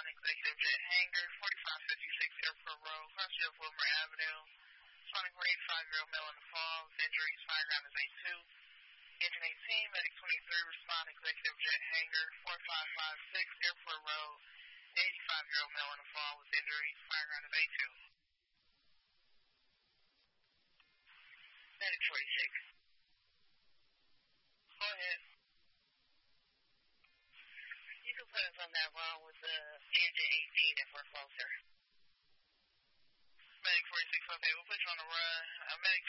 Executive Jet Hangar, 4556 Airport Road, Crossview of Wilmer Avenue. Sonic Marine, 5-year-old male in the fall, with injuries, fire ground is A2. Engine 18, Medic 23, respond Executive Jet Hangar, 4556 Airport Road, 85-year-old male in the fall, with injuries, fire ground is A2. Medic 46. Go ahead. You can put us on that run with the engine 18 if we're closer. Medic 46, okay, we'll put you on the run. Medic